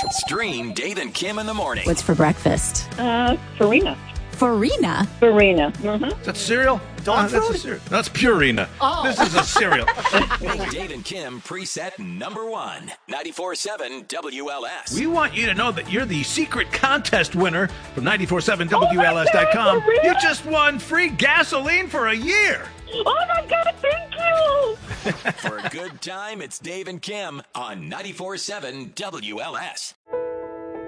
Stream Dave and Kim in the morning. What's for breakfast? Farina. Farina? Farina. Mm-hmm. Is that cereal? Dog That's food? a cereal. That's Purina. Oh. This is a cereal. Make Dave and Kim preset number 1. 94.7 WLS. We want you to know that you're the secret contest winner from 947WLS.com. for real? You just won free gasoline for a year. Oh, my God, thank you. For a good time, it's Dave and Kim on 94.7 WLS.